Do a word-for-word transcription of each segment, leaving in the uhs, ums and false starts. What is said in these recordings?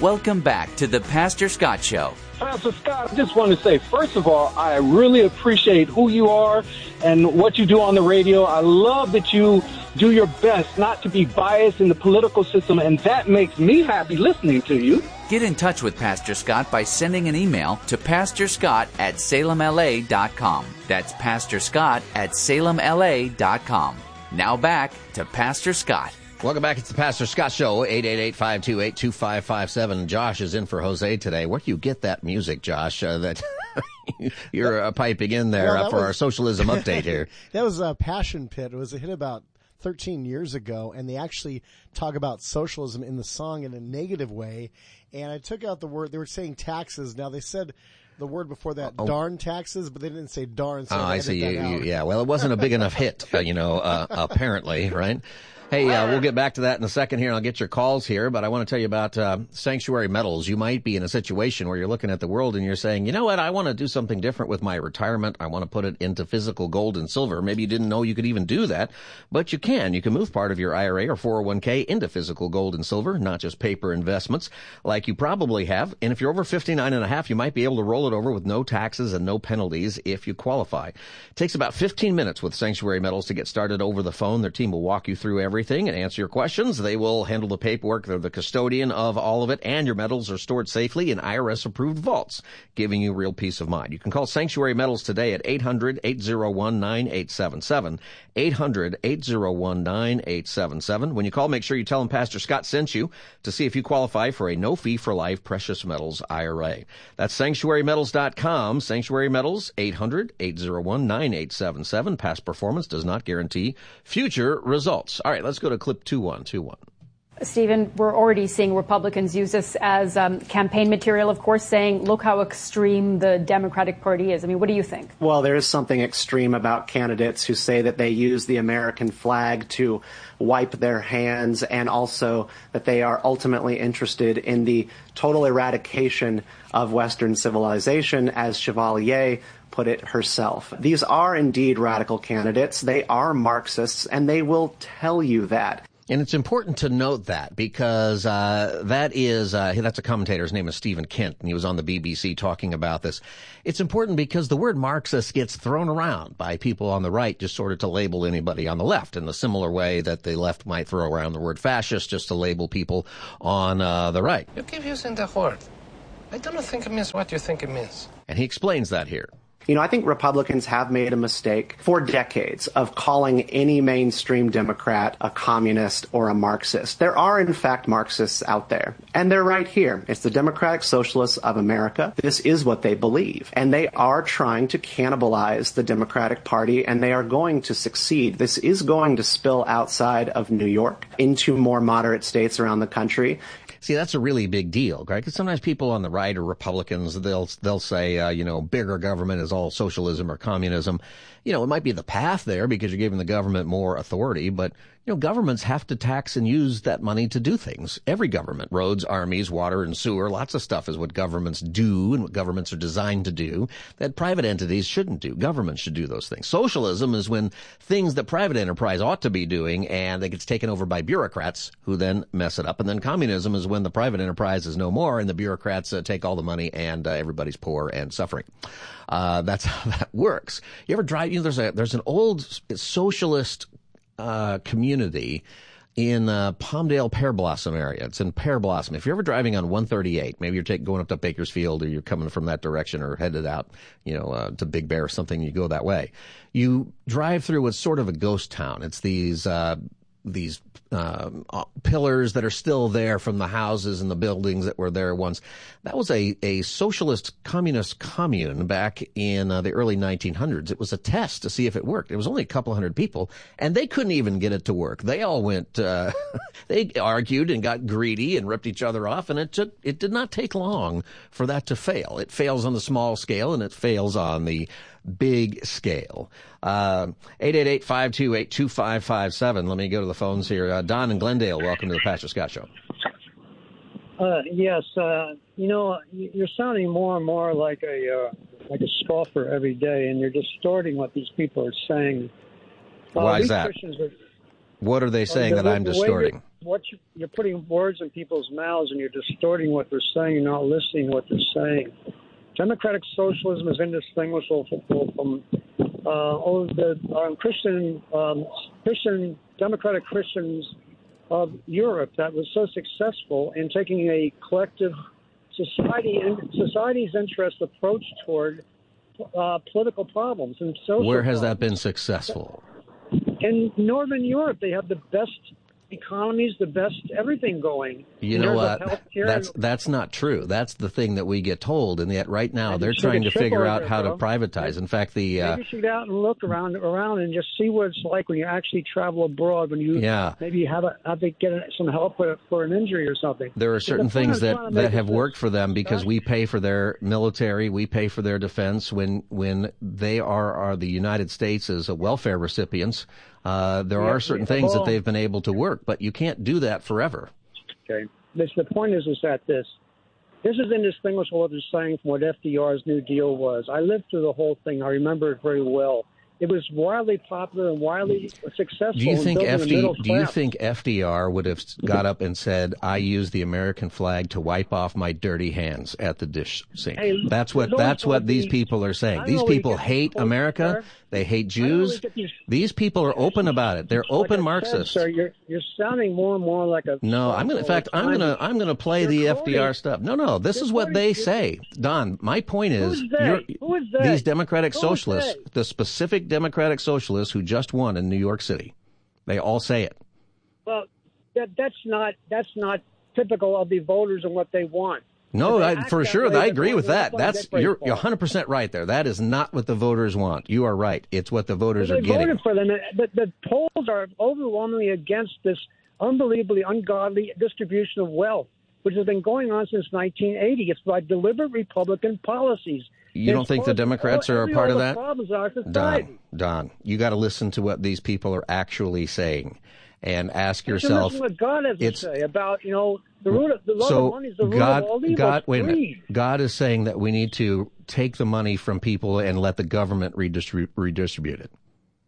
Welcome back to the Pastor Scott Show. Pastor Scott, I just want to say, first of all, I really appreciate who you are and what you do on the radio. I love that you do your best not to be biased in the political system, and that makes me happy listening to you. Get in touch with Pastor Scott by sending an email to pastor scott at salem l a dot com. That's Pastor Scott at salem l a dot com. Now back to Pastor Scott. Welcome back. It's the Pastor Scott Show, eight eight eight, five two eight, two five five seven. Josh is in for Jose today. Where do you get that music, Josh, uh, that you're uh, piping in there well, uh, for was... our socialism update here? That was a Passion Pit. It was a hit about thirteen years ago, and they actually talk about socialism in the song in a negative way. And I took out the word, they were saying taxes. Now, they said the word before that, oh. darn taxes, but they didn't say darn. So oh, I, I see. You, you, yeah, well, it wasn't a big enough hit, uh, you know, uh, apparently, right? Hey, uh, we'll get back to that in a second here, and I'll get your calls here, but I want to tell you about uh, Sanctuary Metals. You might be in a situation where you're looking at the world and you're saying, you know what, I want to do something different with my retirement. I want to put it into physical gold and silver. Maybe you didn't know you could even do that, but you can. You can move part of your I R A or four oh one k into physical gold and silver, not just paper investments like you probably have. And if you're over fifty-nine and a half, you might be able to roll it over with no taxes and no penalties if you qualify. It takes about fifteen minutes with Sanctuary Metals to get started over the phone. Their team will walk you through everything and answer your questions. They will handle the paperwork. They're the custodian of all of it, and your metals are stored safely in I R S-approved vaults, giving you real peace of mind. You can call Sanctuary Metals today at eight hundred, eight oh one, nine eight seven seven, eight hundred, eight oh one, nine eight seven seven. When you call, make sure you tell them Pastor Scott sent you to see if you qualify for a no-fee-for-life precious metals I R A. That's sanctuary metals dot com. Sanctuary Metals, eight hundred, eight oh one, nine eight seven seven. Past performance does not guarantee future results. All right, let's go to clip two one two one. Stephen, we're already seeing Republicans use this as um, campaign material, of course, saying, look how extreme the Democratic Party is. I mean, what do you think? Well, there is something extreme about candidates who say that they use the American flag to wipe their hands, and also that they are ultimately interested in the total eradication of Western civilization, as Chevalier put it herself. These are indeed radical candidates. They are Marxists, and they will tell you that. And it's important to note that because uh that is, uh that's a commentator. His name is Stephen Kent, and he was on the B B C talking about this. It's important because the word Marxist gets thrown around by people on the right just sort of to label anybody on the left in the similar way that the left might throw around the word fascist just to label people on uh the right. You keep using the word. I don't think it means what you think it means. And he explains that here. You know, I think Republicans have made a mistake for decades of calling any mainstream Democrat a communist or a Marxist. There are, in fact, Marxists out there, and they're right here. It's the Democratic Socialists of America. This is what they believe, and they are trying to cannibalize the Democratic Party, and they are going to succeed. This is going to spill outside of New York into more moderate states around the country. See, that's a really big deal, right? Because sometimes people on the right or Republicans, they'll they'll say, uh, you know, bigger government is all socialism or communism. You know, it might be the path there because you're giving the government more authority, but, you know, governments have to tax and use that money to do things. Every government, roads, armies, water and sewer, lots of stuff is what governments do and what governments are designed to do that private entities shouldn't do. Governments should do those things. Socialism is when things that private enterprise ought to be doing and that gets taken over by bureaucrats who then mess it up. And then communism is when the private enterprise is no more and the bureaucrats uh, take all the money and uh, everybody's poor and suffering. Uh, that's how that works. You ever drive, you know, there's a, there's an old socialist, uh, community in, uh, Palmdale Pear Blossom area. It's in Pear Blossom. If you're ever driving on one thirty-eight, maybe you're taking, going up to Bakersfield or you're coming from that direction or headed out, you know, uh, to Big Bear or something, you go that way. You drive through what's sort of a ghost town. It's these, uh, these um, pillars that are still there from the houses and the buildings that were there once. That was a, a socialist communist commune back in uh, the early nineteen hundreds. It was a test to see if it worked. It was only a couple hundred people, and they couldn't even get it to work. They all went, uh, they argued and got greedy and ripped each other off, and it took, it did not take long for that to fail. It fails on the small scale, and it fails on the big scale. Uh, eight eight eight, five two eight, two five five seven. Let me go to the phones here. Uh, Don in Glendale, welcome to the Pastor Scott Show. Uh, yes, uh, you know, you're sounding more and more like a uh, like a scoffer every day, and you're distorting what these people are saying. Uh, Why is that? Are, what are they saying uh, the, that I'm the distorting? what you, you're putting words in people's mouths and you're distorting what they're saying. You're not listening to what they're saying. Democratic socialism is indistinguishable from, from uh, all the um, Christian, um, Christian, democratic Christians of Europe that was so successful in taking a collective society and society's interest approach toward uh, political problems and social. Where has problems. that been successful? In Northern Europe, they have the best economies, the best everything going. You know what? That's that's not true. That's the thing that we get told, and yet right now they're trying to figure out how to privatize. In fact, the uh, maybe you should get out and look around around and just see what it's like when you actually travel abroad. When you yeah. maybe you have a, have to get some help for, for an injury or something. There are certain things that, that have worked for them because we pay for their military, we pay for their defense. When when they are are the United States as a welfare recipients. Uh, there yeah, are certain things well, that they've been able to work, but you can't do that forever. Okay. This, the point is, is that this, this is indistinguishable what they're saying from what F D R's New Deal was. I lived through the whole thing. I remember it very well. It was wildly popular and wildly successful. Do you think F D? Do you think F D R would have got up and said, "I use the American flag to wipe off my dirty hands at the dish sink"? Hey, that's what that's what these people are saying. These people hate America. They hate Jews. These, these people are open about it. They're open like Marxists. Said, sir, you're you're sounding more and more like a. No, I'm gonna. In fact, I'm gonna I'm gonna play you're the quoting. F D R stuff. No, no, this you're is what they you're, say, Don. My point is, who's they? You're, Who is they? these Democratic Who socialists, the specific Democratic socialists who just won in New York City, they all say it. Well, that that's not that's not typical of the voters and what they want. No, I, for sure, I agree with that. That's you're you're one hundred percent right there. That is not what the voters want. You are right. It's what the voters they are getting. Voted for them. The, the polls are overwhelmingly against this unbelievably ungodly distribution of wealth, which has been going on since nineteen eighty. It's by deliberate Republican policies. You don't think the Democrats are a part of that? Don, Don, you got to listen to what these people are actually saying, and ask you yourself. Listen to what God has to say about you know the root of the love so of money is the root God, of all evil. God, wait a minute. God is saying that we need to take the money from people and let the government redistribute, redistribute it.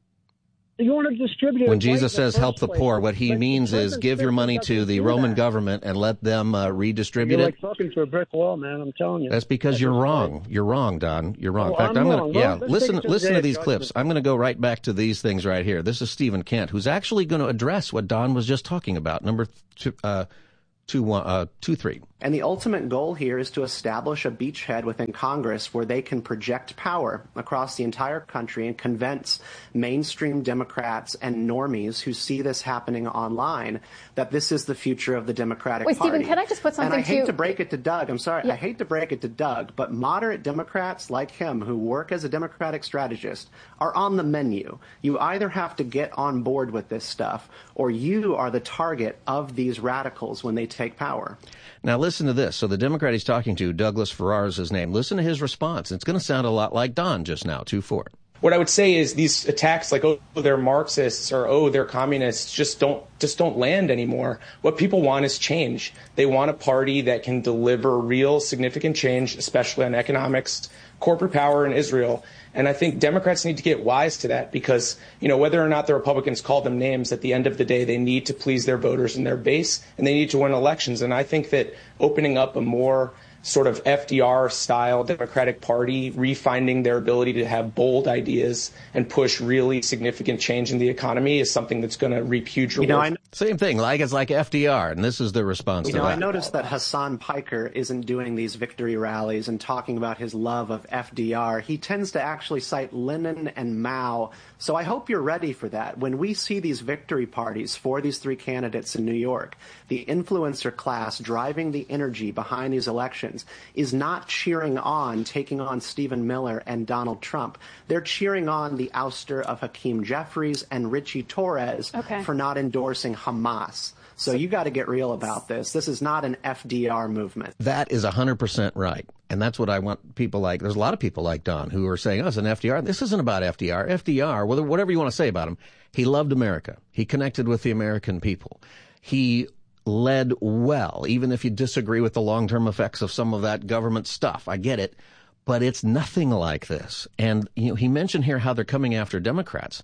You want to distribute it. When Jesus says help the poor, what he means is give your money to the Roman government and let them uh, redistribute it. You're like talking to a brick wall, man. I'm telling you. That's because you're wrong. You're wrong, Don. You're wrong. In fact, I'm going to, yeah, listen, listen to these clips. judgment. I'm going to go right back to these things right here. This is Stephen Kent, who's actually going to address what Don was just talking about. Number two, uh, two, one, uh, two, three. And the ultimate goal here is to establish a beachhead within Congress where they can project power across the entire country and convince mainstream Democrats and normies who see this happening online that this is the future of the Democratic Wait, Party. Stephen, can I just put something And I hate to... to break it to Doug. I'm sorry. Yeah. I hate to break it to Doug, but moderate Democrats like him who work as a Democratic strategist are on the menu. You either have to get on board with this stuff or you are the target of these radicals when they take power. Now, listen to this. So the Democrat he's talking to, Douglas Farrar is his name. Listen to his response. It's going to sound a lot like Don just now, two four. What I would say is these attacks like, oh, they're Marxists or, oh, they're communists just don't just don't land anymore. What people want is change. They want a party that can deliver real significant change, especially on economics, corporate power, and Israel. And I think Democrats need to get wise to that because, you know, whether or not the Republicans call them names, at the end of the day, they need to please their voters and their base, and they need to win elections. And I think that opening up a more sort of F D R-style Democratic Party, refinding their ability to have bold ideas and push really significant change in the economy is something that's going to reap huge rewards. You know, I, Same thing, like it's like F D R, and this is the response you to know, that. I noticed that Hassan Piker isn't doing these victory rallies and talking about his love of F D R. He tends to actually cite Lenin and Mao. So I hope you're ready for that. When we see these victory parties for these three candidates in New York, the influencer class driving the energy behind these elections is not cheering on taking on Stephen Miller and Donald Trump. They're cheering on the ouster of Hakeem Jeffries and Richie Torres okay. for not endorsing Hamas. So you got to get real about this. This is not an F D R movement. That is one hundred percent right. And that's what I want people like. There's a lot of people like Don who are saying, oh, it's an F D R. This isn't about F D R. F D R, whatever you want to say about him, he loved America. He connected with the American people. He led well, even if you disagree with the long-term effects of some of that government stuff. I get it. But it's nothing like this. And you know, he mentioned here how they're coming after Democrats.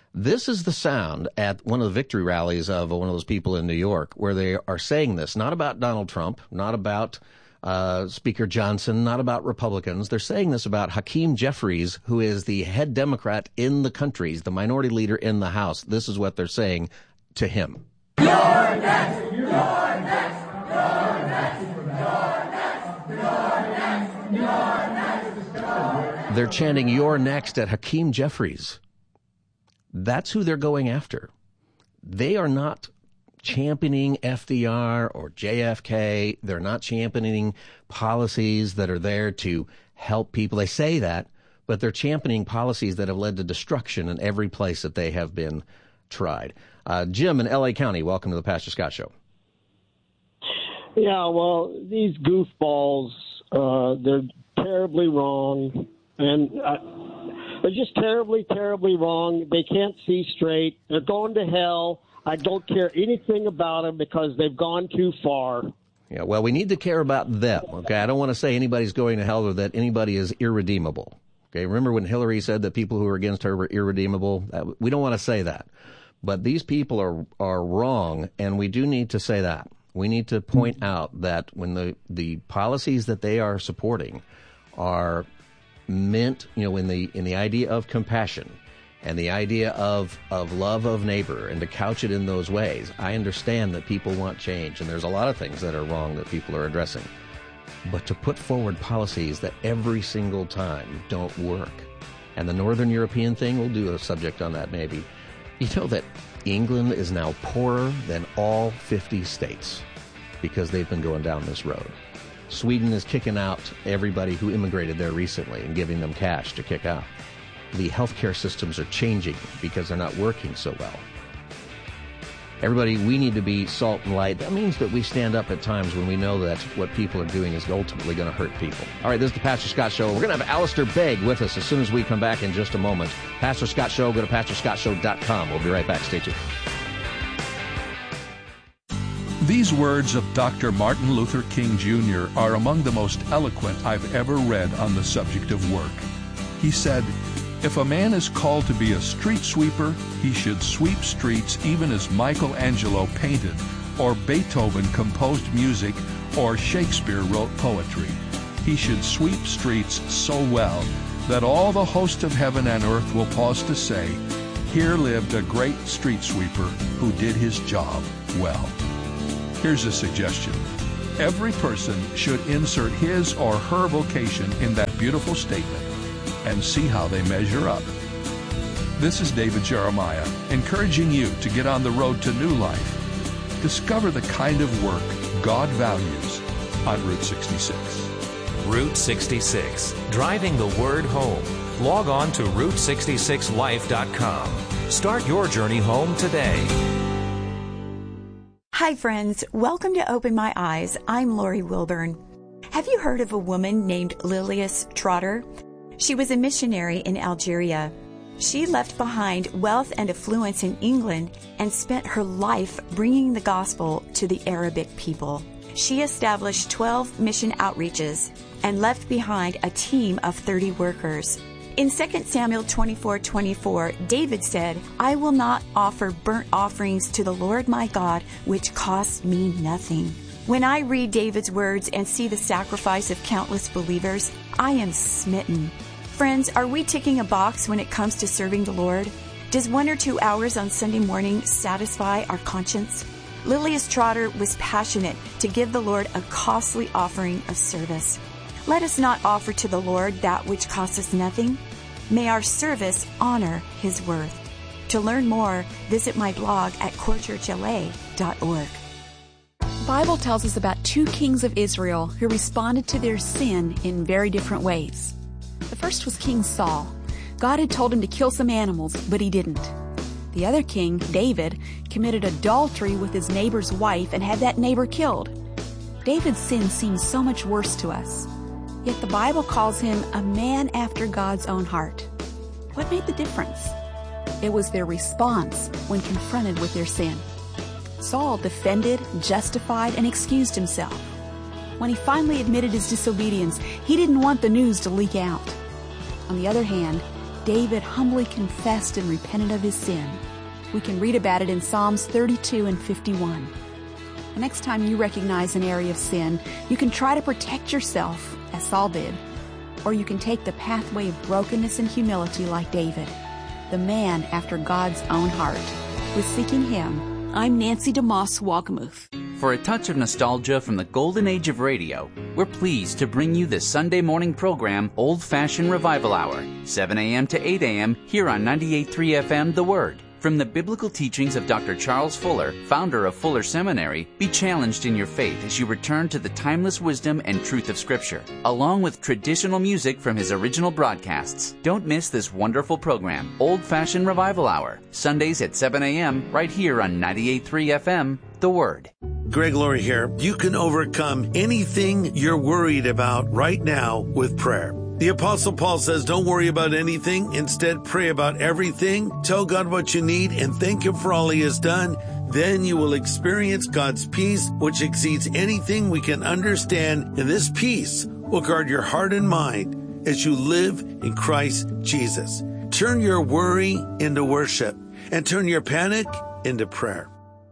This is the sound at one of the victory rallies of one of those people in New York where they are saying this, not about Donald Trump, not about uh, Speaker Johnson, not about Republicans. They're saying this about Hakeem Jeffries, who is the head Democrat in the country, the minority leader in the House. This is what they're saying to him. You're next! You're next! You're next! You're next! You're next! You're next! You're next! They're chanting, "You're next" at Hakeem Jeffries. That's who they're going after. They are not championing F D R or J F K. They're not championing policies that are there to help people. They say that, but they're championing policies that have led to destruction in every place that they have been tried. Uh, Jim in L A County, welcome to the Pastor Scott Show. Yeah, well, these goofballs, uh, they're terribly wrong. And uh, they're just terribly, terribly wrong. They can't see straight. They're going to hell. I don't care anything about them because they've gone too far. Yeah, well, we need to care about them, okay? I don't want to say anybody's going to hell or that anybody is irredeemable, okay? Remember when Hillary said that people who were against her were irredeemable? We don't want to say that. But these people are are wrong, and we do need to say that. We need to point out that when the, the policies that they are supporting are meant, you know, in the in the idea of compassion and the idea of, of love of neighbor and to couch it in those ways, I understand that people want change, and there's a lot of things that are wrong that people are addressing. But to put forward policies that every single time don't work, and the Northern European thing, we'll do a subject on that maybe. You know that England is now poorer than all fifty states because they've been going down this road. Sweden is kicking out everybody who immigrated there recently and giving them cash to kick out. The healthcare systems are changing because they're not working so well. Everybody, we need to be salt and light. That means that we stand up at times when we know that what people are doing is ultimately going to hurt people. All right, this is the Pastor Scott Show. We're going to have Alistair Begg with us as soon as we come back in just a moment. Pastor Scott Show, go to pastor scott show dot com. We'll be right back. Stay tuned. These words of Doctor Martin Luther King Junior are among the most eloquent I've ever read on the subject of work. He said, "If a man is called to be a street sweeper, he should sweep streets even as Michelangelo painted, or Beethoven composed music, or Shakespeare wrote poetry. He should sweep streets so well that all the host of heaven and earth will pause to say, 'Here lived a great street sweeper who did his job well.'" Here's a suggestion. Every person should insert his or her vocation in that beautiful statement and see how they measure up. This is David Jeremiah, encouraging you to get on the road to new life. Discover the kind of work God values on Route sixty-six. Route sixty-six, driving the word home. Log on to route sixty-six life dot com. Start your journey home today. Hi friends, welcome to Open My Eyes. I'm Lori Wilburn. Have you heard of a woman named Lilias Trotter? She was a missionary in Algeria. She left behind wealth and affluence in England and spent her life bringing the gospel to the Arabic people. She established twelve mission outreaches and left behind a team of thirty workers. In Second Samuel twenty-four twenty-four, David said, "I will not offer burnt offerings to the Lord my God, which cost me nothing." When I read David's words and see the sacrifice of countless believers, I am smitten. Friends, are we ticking a box when it comes to serving the Lord? Does one or two hours on Sunday morning satisfy our conscience? Lilias Trotter was passionate to give the Lord a costly offering of service. Let us not offer to the Lord that which costs us nothing. May our service honor His worth. To learn more, visit my blog at core church l a dot org. The Bible tells us about two kings of Israel who responded to their sin in very different ways. The first was King Saul. God had told him to kill some animals, but he didn't. The other king, David, committed adultery with his neighbor's wife and had that neighbor killed. David's sin seems so much worse to us. Yet the Bible calls him a man after God's own heart. What made the difference? It was their response when confronted with their sin. Saul defended, justified, and excused himself. When he finally admitted his disobedience, he didn't want the news to leak out. On the other hand, David humbly confessed and repented of his sin. We can read about it in Psalms thirty-two and fifty-one. The next time you recognize an area of sin, you can try to protect yourself, as Saul did. Or you can take the pathway of brokenness and humility like David, the man after God's own heart. With Seeking Him, I'm Nancy DeMoss Walgamuth. For a touch of nostalgia from the golden age of radio, we're pleased to bring you the Sunday morning program Old Fashioned Revival Hour, seven a.m. to eight a.m. here on ninety-eight point three F M The Word. From the biblical teachings of Doctor Charles Fuller, founder of Fuller Seminary, be challenged in your faith as you return to the timeless wisdom and truth of Scripture, along with traditional music from his original broadcasts. Don't miss this wonderful program, Old Fashioned Revival Hour, Sundays at seven a.m. right here on ninety-eight point three F M The Word. Greg Laurie here. You can overcome anything you're worried about right now with prayer. The Apostle Paul says, don't worry about anything. Instead, pray about everything. Tell God what you need and thank Him for all He has done. Then you will experience God's peace, which exceeds anything we can understand. And this peace will guard your heart and mind as you live in Christ Jesus. Turn your worry into worship and turn your panic into prayer.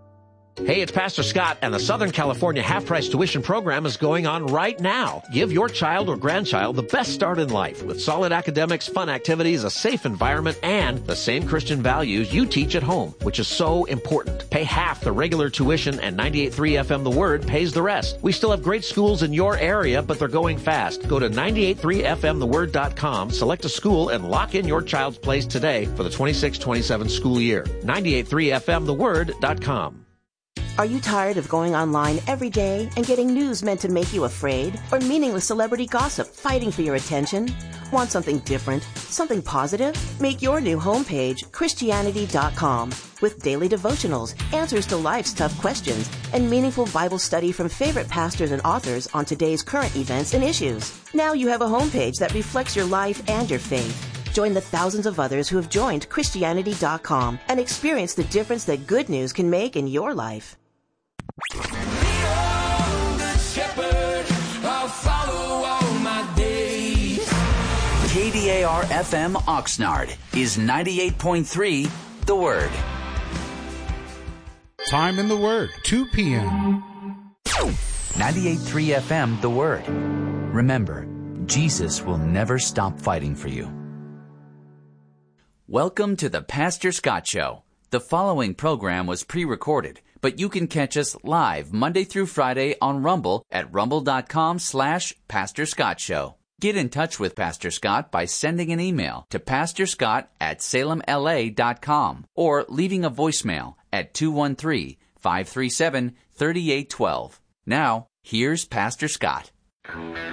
Hey, it's Pastor Scott, and the Southern California half-price tuition program is going on right now. Give your child or grandchild the best start in life with solid academics, fun activities, a safe environment, and the same Christian values you teach at home, which is so important. Pay half the regular tuition, and ninety-eight point three F M The Word pays the rest. We still have great schools in your area, but they're going fast. Go to ninety-eight point three F M the word dot com, select a school, and lock in your child's place today for the twenty-six twenty-seven school year. ninety-eight point three F M the word dot com. Are you tired of going online every day and getting news meant to make you afraid? Or meaningless celebrity gossip fighting for your attention? Want something different? Something positive? Make your new homepage Christianity dot com. With daily devotionals, answers to life's tough questions, and meaningful Bible study from favorite pastors and authors on today's current events and issues. Now you have a homepage that reflects your life and your faith. Join the thousands of others who have joined Christianity dot com and experience the difference that good news can make in your life. K D A R F M Oxnard is ninety-eight point three The Word. Time in the Word, two p.m. ninety-eight point three F M The Word. Remember, Jesus will never stop fighting for you. Welcome to the Pastor Scott Show. The following program was pre-recorded, but you can catch us live Monday through Friday on Rumble at rumble.com slash Pastor Scott Show. Get in touch with Pastor Scott by sending an email to pastorscott at salem L A dot com or leaving a voicemail at two one three, five three seven, three eight one two. Now, here's Pastor Scott.